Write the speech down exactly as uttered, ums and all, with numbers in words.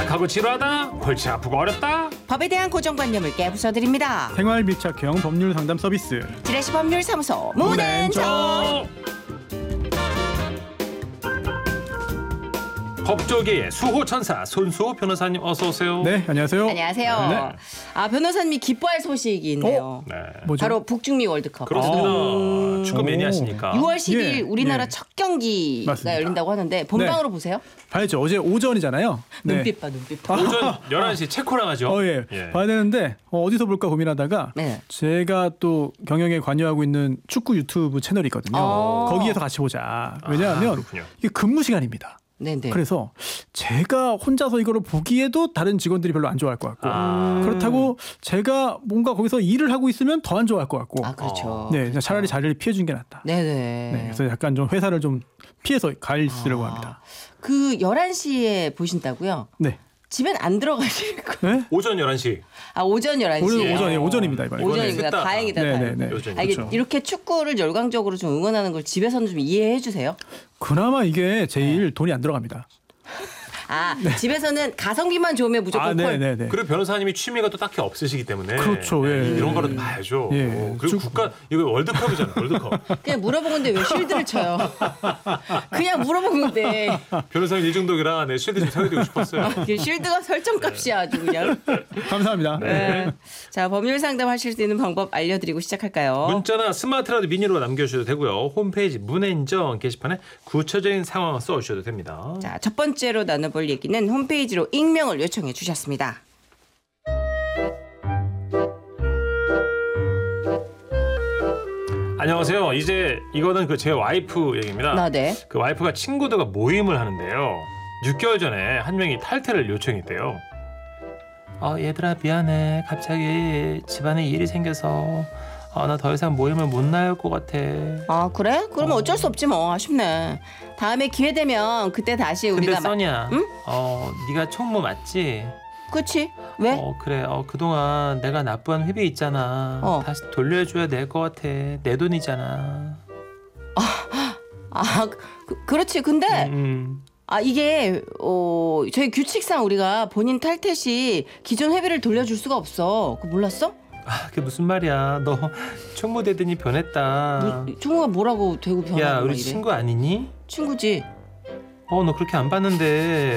딱딱하고 지루하다? 골치 아프고 어렵다? 법에 대한 고정관념을 깨부숴드립니다. 생활 밀착형 법률 상담 서비스 지라시 법률사무소 문앤정. 법조계의 수호천사 손수호 변호사님 어서 오세요. 네 안녕하세요. 안녕하세요. 네. 아 변호사님이 기뻐할 소식이 있네요. 네. 뭐죠? 바로 북중미 월드컵. 그렇습니다. 오. 축구 매니아시니까. 유월 십일 예, 우리나라 예. 첫 경기가 맞습니다. 열린다고 하는데 본방으로 보세요. 봐야죠. 어제 오전이잖아요. 네. 눈빛 봐 눈빛 봐. 오전 열한 시 체코랑 하죠. 어, 예. 예. 봐야 되는데 어, 어디서 볼까 고민하다가 네. 제가 또 경영에 관여하고 있는 축구 유튜브 채널이 있거든요. 어. 거기에서 같이 보자. 왜냐하면 아, 그렇군요. 이게 근무 시간입니다. 네네. 그래서 제가 혼자서 이거를 보기에도 다른 직원들이 별로 안 좋아할 것 같고 아. 그렇다고 제가 뭔가 거기서 일을 하고 있으면 더 안 좋아할 것 같고 아 그렇죠. 네, 그냥 차라리 자리를 피해 준 게 낫다. 네네. 네, 그래서 약간 좀 회사를 좀 피해서 가 있으려고 아. 합니다. 그 열한 시에 보신다고요? 네. 집엔 안 들어가실 거예요? 네? 오전 열한 시. 아 오전 열한 시. 오늘 오전이 오전입니다 이번에. 오전입니다. 이번에 다행이다. 네, 다행. 네, 네. 요즘. 아, 이게 그렇죠. 이렇게 축구를 열광적으로 좀 응원하는 걸 집에서는 좀 이해해 주세요. 그나마 이게 제일 돈이 안 들어갑니다. 아 집에서는 가성비만 좋으면 무조건 아, 네, 콜. 네, 네. 그리고 변호사님이 취미가 또 딱히 없으시기 때문에 그렇죠, 예. 이런 거라도 봐야죠. 예. 어, 그리고 쭉- 국가 이거 월드컵이잖아요. 월드컵. 그냥 물어본 건데 왜 쉴드를 쳐요? 그냥 물어본 건데 변호사님 일중독이라 네, 쉴드 좀 사드리고 싶었어요. 이게 쉴드가 설정값이야 아주 그냥. 감사합니다. 네. 자 법률 상담하실 수 있는 방법 알려드리고 시작할까요? 문자나 스마트라도 미니로 남겨주셔도 되고요. 홈페이지 문앤정 게시판에 구체적인 상황 써주셔도 됩니다. 자, 첫 번째로 나눠볼 얘기는 홈페이지로 익명을 요청해 주셨습니다. 안녕하세요. 이제 이거는 그 제 와이프 얘기입니다. 아, 네. 그 와이프가 친구들과 모임을 하는데요. 육 개월 전에 한 명이 탈퇴를 요청했대요. 어, 얘들아 미안해. 갑자기 집안에 일이 생겨서 어, 나 더 이상 모임을 못 나올 것 같아. 아 그래? 그러면 어쩔 수 없지 뭐. 아쉽네. 다음에 기회 되면 그때 다시 근데 우리가 마- 써니야. 응? 어, 네가 총무 맞지? 그치? 왜? 어 그래. 어 그동안 내가 납부한 회비 있잖아. 어. 다시 돌려줘야 될 것 같아. 내 돈이잖아. 아 그, 그렇지. 근데 음. 아 이게 어 저희 규칙상 우리가 본인 탈퇴 시 기존 회비를 돌려줄 수가 없어. 그거 몰랐어? 아, 그게 무슨 말이야. 너 총무 되더니 변했다. 뭐, 총무가 뭐라고 되고 변하고 야, 막 우리 이래. 친구 아니니? 친구지. 어, 너 그렇게 안 봤는데